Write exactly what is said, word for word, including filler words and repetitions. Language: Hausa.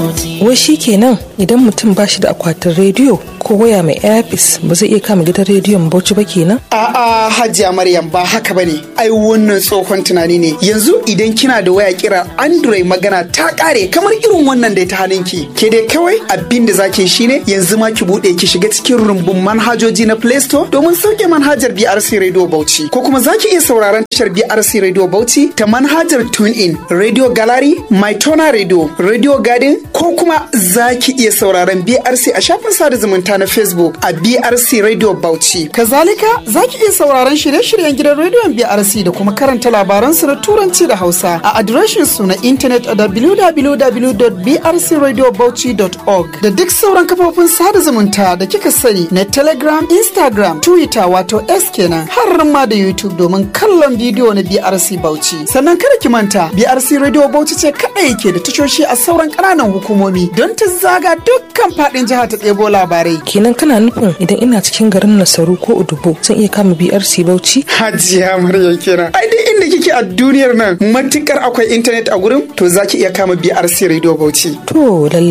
Wai shi kenan idan mutum ba shi da akwatin rediyo ko waya mai airpiece ba zai iya kama gidan rediyon Bauchi ba kenan? A'a Hajiya Maryam ba haka bane. Ai wannan tsohon tunani ne. Yanzu idan kina da waya kira Android magana ta kare kamar irin wannan da ta hannunki. Ke dai kawai abin da zaki shine yanzu ma ki bude ki shiga cikin rumbun manhajoji na Play Store domin sauke manhajar B R C Radio Bauchi. Ko kuma zaki iya sauraron tashar B R C Radio Bauchi ta manhajar TuneIn, Radio Gallery, MyTona Radio, Radio Garden ko kuma zaki iya sauraron B R C a shafin sada zumunta na Facebook a B R C Radio Bauchi. Kazalika zaki iya sauraron shirye-shiryen gidan rediyon B R C da kuma karanta labaran su na Turanci da Hausa a adireshin su na intanet a w w w dot b r c radio bauchi dot org da duk sauran kafofin sada zumunta da kika sani na Telegram, Instagram, Twitter wato X kenan har ma da YouTube domin kallon bidiyo na B R C Bauchi. Sannan kada ki manta B R C Radio Bauchi ce kadai ke da tashoshi a sauran ƙananan hukumomi don ta zaga dukkan faɗin jiha ta ɗebo labarai. Kenan kana nufin idan ina cikin garin Nasaru ko Udubo zan iya kama B R C Bauchi? Hajiya Maryam kenan. Ai duk inda kike a duniyar nan matukar akwai intanet a gurin to zaki iya kama B R C Radio Bauchi. To